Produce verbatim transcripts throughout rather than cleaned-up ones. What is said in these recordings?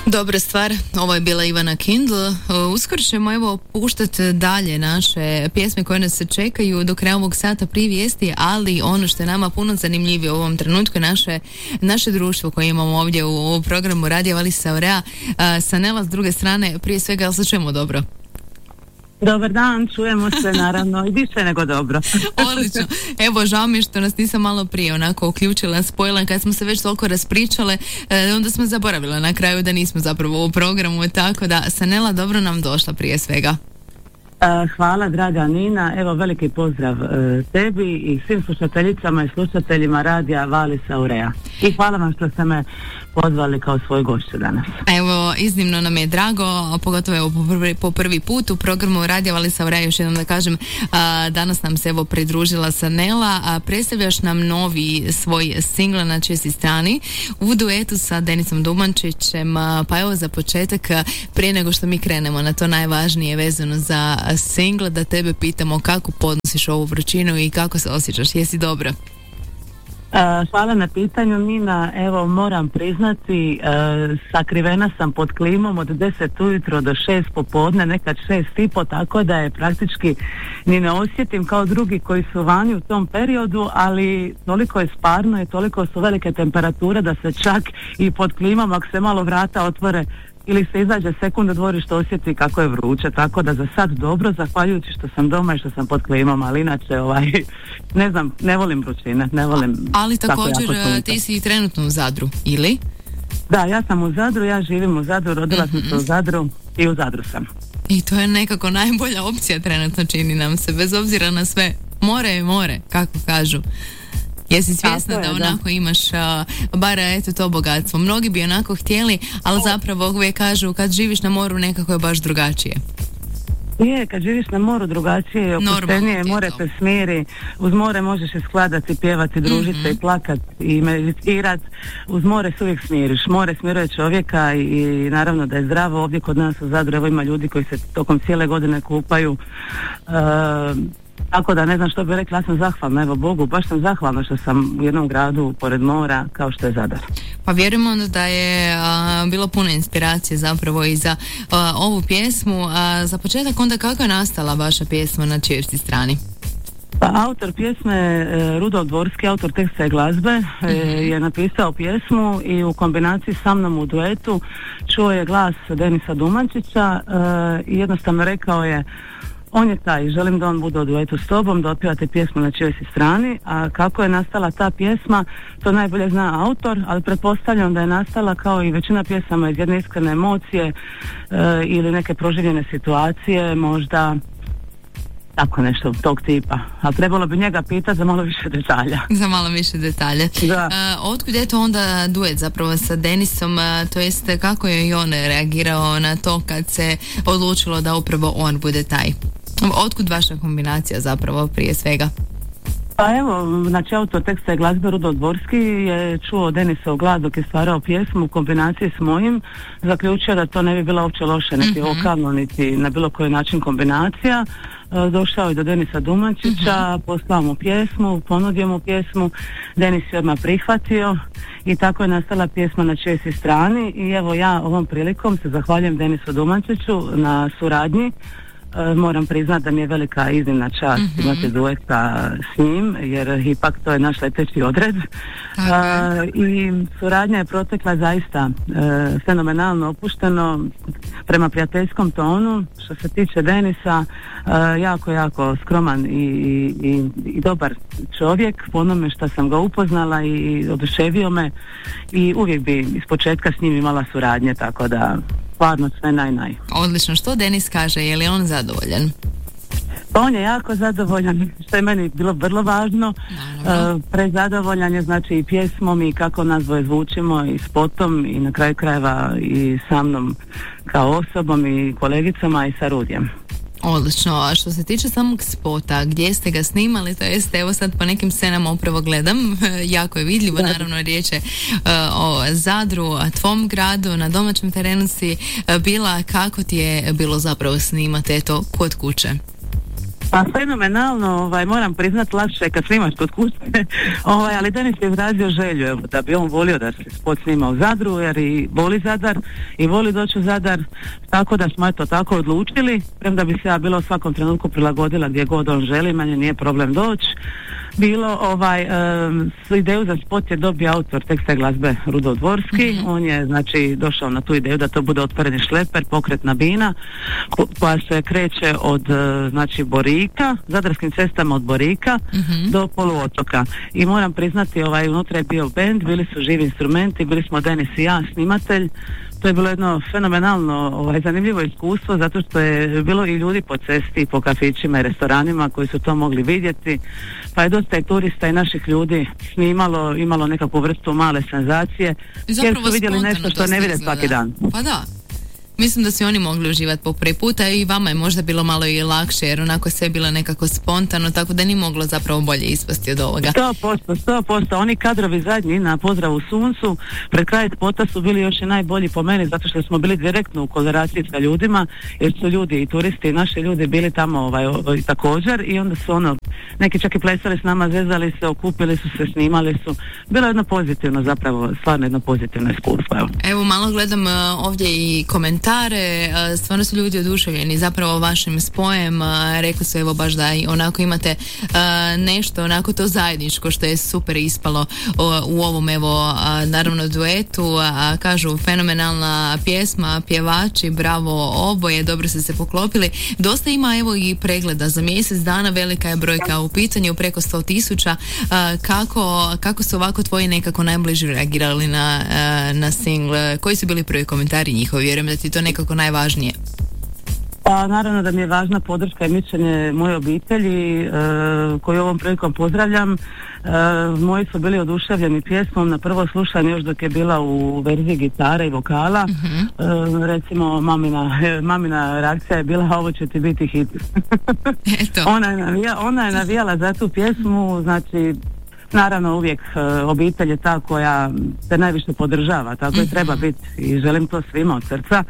Dobra stvar, ovo je bila Ivana Kindle. Uskoro ćemo evo puštati dalje naše pjesme koje nas se čekaju do kraja ovog sata prije vijesti, ali ono što je nama puno zanimljivije u ovom trenutku je naše, naše društvo koje imamo ovdje u, u programu Radija Valisa Aurea. Sanela s druge strane, prije svega, jel se čujemo dobro? Dobar dan, čujemo se naravno i više nego dobro. Odlično. Evo, žao mi je što nas nisam malo prije onako uključila, spojila, kad smo se već toliko raspričale, eh, onda smo zaboravile na kraju da nismo zapravo u programu, tako da Sanela, dobro nam došla prije svega. Hvala, draga Nina. Evo, veliki pozdrav e, tebi i svim slušateljicama i slušateljima Radija Valisa Aurea. I hvala vam što ste me pozvali kao svoj gošću danas. Evo, iznimno nam je drago, pogotovo evo po prvi, po prvi put u programu Radija Valisa Aurea, još jednom da kažem, a, danas nam se evo pridružila Sanela, a predstavljaš nam novi svoj singl na čijoj si strani u duetu sa Denisom Dumančićem, a, pa evo za početak, a, prije nego što mi krenemo na to najvažnije vezano za singl, da tebe pitamo kako podnosiš ovu vrućinu i kako se osjećaš, jesi dobro? Uh, hvala na pitanju, Nina. Evo, moram priznati, uh, sakrivena sam pod klimom od deset ujutro do šest popodne, nekad šest i po, tako da je praktički ni ne osjetim kao drugi koji su vani u tom periodu, ali toliko je sparno i toliko su velike temperature da se čak i pod klimom, ako se malo vrata otvore ili se izađe sekund u dvorište, osjeti kako je vruće, tako da za sad dobro, zahvaljujući što sam doma i što sam pod klimom, ali inače ovaj, ne znam, ne volim vrućine, ne volim. Ali također ti si trenutno u Zadru, ili? Da, ja sam u Zadru, ja živim u Zadru, rodila mm-hmm. sam se u Zadru i u Zadru sam. I to je nekako najbolja opcija trenutno, čini nam se, bez obzira na sve. More je more, kako kažu. Jesi svjesna je, da onako da. imaš uh, bar eto to bogatstvo? Mnogi bi onako htjeli, ali zapravo uvijek kažu kad živiš na moru nekako je baš drugačije. Je, kad živiš na moru drugačije je opuštenije, more te smiri, uz more možeš se skladati, pjevati, družiti mm-hmm. i plakat i meditirat, uz more se uvijek smiriš, more smiruje čovjeka i, i naravno da je zdravo. Ovdje kod nas u Zadru evo ima ljudi koji se tokom cijele godine kupaju, uh, tako da ne znam što bih rekla, ja sam zahvalna, evo Bogu, baš sam zahvalna što sam u jednom gradu pored mora kao što je Zadar. Pa vjerujemo onda da je a, bilo puno inspiracije zapravo i za a, ovu pjesmu. A, za početak onda kako je nastala vaša pjesma na čijoj si strani? Pa autor pjesme e, Rudolf Dvorski, autor teksta i glazbe, e, je napisao pjesmu i u kombinaciji sa mnom u duetu čuo je glas Denisa Dumančića e, i jednostavno rekao je: on je taj, želim da on bude u duetu s tobom, da otpivate pjesmu na čijoj si strani. A kako je nastala ta pjesma, to najbolje zna autor, ali pretpostavljam da je nastala kao i većina pjesama iz jedne iskrene emocije e, ili neke proživljene situacije, možda tako nešto tog tipa. A trebalo bi njega pitati za malo više detalja. Za malo više detalja. Da. Uh, otkud je to onda duet zapravo sa Denisom, uh, to jest kako je i on reagirao na to kad se odlučilo da upravo on bude taj? Otkud vaša kombinacija zapravo prije svega? Pa evo, znači autor teksta i glazbe Rudolf Dvorski je čuo Denisov glas dok je stvarao pjesmu u kombinaciji s mojim, zaključio da to ne bi bila uopće loše, niti mm-hmm. vokalno, niti na bilo koji način kombinacija. E, došao je do Denisa Dumančića, mm-hmm. poslao mu pjesmu, ponudio mu pjesmu, Denis je odmah prihvatio i tako je nastala pjesma na čijoj si strani. I evo ja ovom prilikom se zahvaljujem Denisu Dumančiću na suradnji. E, moram priznati da mi je velika iznimna čast mm-hmm. imati dueta s njim, jer ipak to je naš leteći odred. E, i suradnja je protekla zaista e, fenomenalno, opušteno, prema prijateljskom tonu. Što se tiče Denisa, e, jako, jako skroman i, i, i dobar čovjek, po onome što sam ga upoznala i oduševio me i uvijek bi iz početka s njim imala suradnje, tako da stvarno sve naj naj. Odlično, što Denis kaže, je li on zadovoljan? Pa on je jako zadovoljan, što je meni bilo vrlo važno. Uh, prezadovoljan je znači i pjesmom i kako nas dvoje zvučimo i spotom i na kraju krajeva i sa mnom kao osobom i kolegicama i sa Rudijem. Odlično, a što se tiče samog spota, gdje ste ga snimali, to jest evo sad po nekim scenama upravo gledam, jako je vidljivo, da. Naravno riječ je uh, o Zadru, tvom gradu, na domaćem terenu si uh, bila, kako ti je bilo zapravo snimati eto kod kuće? Pa fenomenalno, ovaj, moram priznat lakše kad snimaš kod kuće, ovaj, ali Denis je izrazio želju, evo, da bi on volio da se spot snima u Zadru, jer i voli Zadar i voli doći u Zadar, tako da smo eto tako odlučili, premda bi se ja bila u svakom trenutku prilagodila gdje god on želi, manje nije problem doći. Bilo, ovaj, um, ideju za spot je dobio autor teksta i glazbe Rudo Dvorski, mm-hmm. on je znači došao na tu ideju da to bude otvoreni šleper, pokretna bina koja se kreće od znači Borika, zadarskim cestama od Borika mm-hmm. do poluotoka. I moram priznati, ovaj, unutra je bio bend, bili su živi instrumenti, bili smo Denis i ja, snimatelj. To je bilo jedno fenomenalno ovaj, zanimljivo iskustvo, zato što je bilo i ljudi po cesti, po kafićima i restoranima koji su to mogli vidjeti, pa je dosta i turista i naših ljudi snimalo, imalo nekakvu vrstu male senzacije, jer su vidjeli nešto što ne vide svaki dan. Pa da. Mislim da su oni mogli uživati po prvi puta i vama je možda bilo malo i lakše, jer onako sve je bilo nekako spontano, tako da nije moglo zapravo bolje ispasti od ovoga. sto posto, sto posto. Oni kadrovi zadnji na Pozdravu suncu pred kraj spota su bili još i najbolji po meni, zato što smo bili direktno u koleraciji sa ljudima, jer su ljudi i turisti i naši ljudi bili tamo ovaj, ovaj, također, i onda su ono, neki čak i plesali s nama, zezali se, okupili su se, snimali su. Bilo jedno pozitivno, zapravo stvarno jedno pozitivno iskustvo. Evo, evo malo gledam uh, ovdje i komentar. Stvarno su ljudi oduševljeni zapravo vašim spojem, rekao su evo baš da i onako imate uh, nešto onako to zajedničko što je super ispalo uh, u ovom evo uh, naravno duetu, uh, kažu fenomenalna pjesma, pjevači, bravo oboje, dobro ste se poklopili, dosta ima evo i pregleda za mjesec dana, velika je brojka u pitanju, preko sto tisuća, uh, kako, kako su ovako tvoji nekako najbliži reagirali na, uh, na single, koji su bili prvi komentari njihovi, vjerujem da ti to nekako najvažnije. Pa naravno da mi je važna podrška i mišljenje moje obitelji, e, koju ovom prilikom pozdravljam. E, moji su bili oduševljeni pjesmom na prvo slušanje još dok je bila u verziji gitare i vokala. Uh-huh. E, recimo mamina, mamina reakcija je bila, ovo će ti biti hit. Eto. ona, je navija, ona je navijala za tu pjesmu, znači naravno uvijek e, obitelj je ta koja se najviše podržava, tako mm-hmm. i treba biti i želim to svima od srca.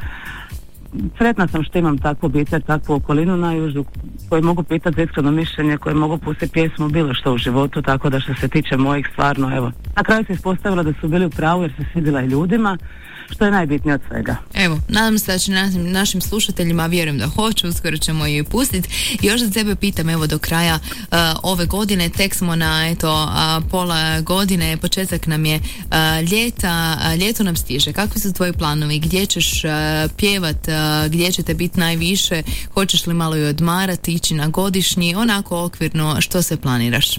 Sretna sam što imam takvu obitelj, takvu okolinu najužu, koji mogu pitati za iskreno mišljenje, koji mogu pustiti pjesmu bilo što u životu, tako da što se tiče mojih stvarno, evo, na kraju se ispostavilo da su bili u pravu jer se svidjela i ljudima, što je najbitnije od svega. Evo, nadam se da će našim, našim slušateljima, vjerujem da hoću, uskoro ćemo ju pustiti. Još za sebe pitam, evo do kraja uh, ove godine, tek smo na eto uh, pola godine, početak nam je uh, ljeta, uh, ljeto nam stiže. Kakvi su tvoji planovi? Gdje ćeš uh, pjevat, uh, gdje ćete biti najviše? Hoćeš li malo i odmarati, ići na godišnji, onako okvirno, što se planiraš?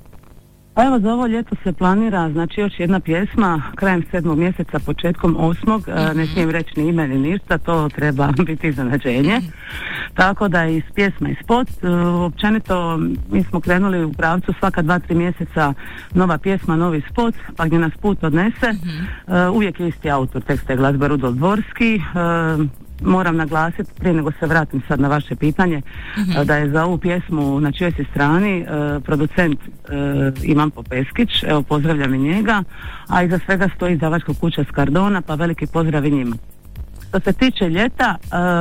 Pa evo, za ovo ljeto se planira, znači još jedna pjesma krajem sedmog mjeseca, početkom osmog, mm-hmm. ne smijem reći ni ime ni ništa, to treba biti iznenađenje. Mm-hmm. Tako da iz pjesma i spot, općenito mi smo krenuli u pravcu svaka dva, tri mjeseca nova pjesma, novi spot, pa gdje nas put odnese. Mm-hmm. Uvijek je isti autor teksta i glazbe Rudo Dvorski. Moram naglasiti, prije nego se vratim sad na vaše pitanje, mm-hmm. da je za ovu pjesmu na čijoj si strani uh, producent uh, Ivan Popeskić, evo pozdravljam i njega, a iza svega stoji izdavačka kuća Skardona, pa veliki pozdrav i njima. Što se tiče ljeta,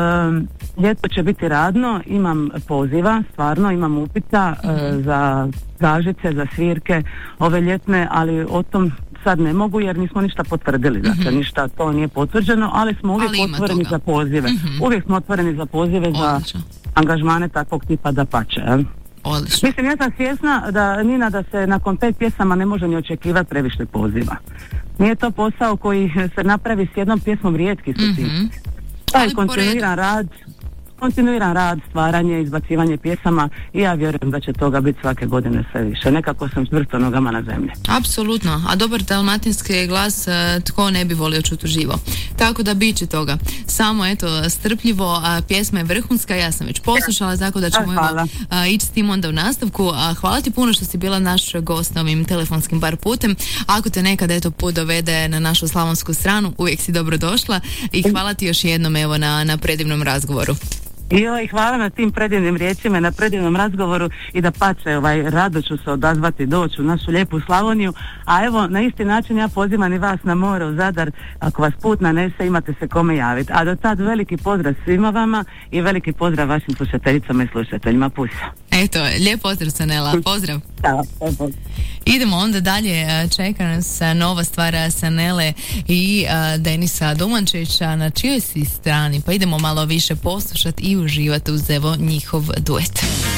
uh, ljeto će biti radno, imam poziva, stvarno imam upita mm-hmm. uh, za tražice, za svirke ove ljetne, ali o tom sad ne mogu jer nismo ništa potvrdili, dakle mm-hmm. ništa to nije potvrđeno, ali smo uvijek ali otvoreni za pozive. Mm-hmm. Uvijek smo otvoreni za pozive Odlično. Za angažmane takvog tipa da pače. Odlično. Mislim, ja sam svjesna da Nina, da se nakon pet pjesama ne može ni očekivati previše poziva. Nije to posao koji se napravi s jednom pjesmom, rijetki su ti. Mm-hmm. Taj kontinuiran rad, kontinuiran rad, stvaranje, izbacivanje pjesama i ja vjerujem da će toga biti svake godine sve više. Nekako sam čvrsto nogama na zemlji. Apsolutno, a dobar dalmatinski glas tko ne bi volio čuti uživo. Tako da bit će toga. Samo eto, strpljivo, a pjesma je vrhunska, ja sam već poslušala, tako da ćemo evo, a, ići s tim onda u nastavku. A, hvala ti puno što si bila naš gost ovim telefonskim bar putem. Ako te nekad eto put dovede na našu slavonsku stranu, uvijek si dobro došla i hvala ti još jednom evo na, na predivnom razgovoru. I hvala na tim predivnim riječima, na predivnom razgovoru i da pače, ovaj, rado ću se odazvati, doći u našu lijepu Slavoniju, a evo na isti način ja pozivam i vas na more u Zadar, ako vas put nanese imate se kome javiti, a do tad veliki pozdrav svima vama i veliki pozdrav vašim slušateljicama i slušateljima, pusa. Eto, lijep pozdrav Sanela, pozdrav. Da, pozdrav. Idemo onda dalje, čeka nas nova stvar Sanele i uh, Denisa Dumančića. Na čijoj si strani? Pa idemo malo više poslušati i uživati uz evo njihov duet.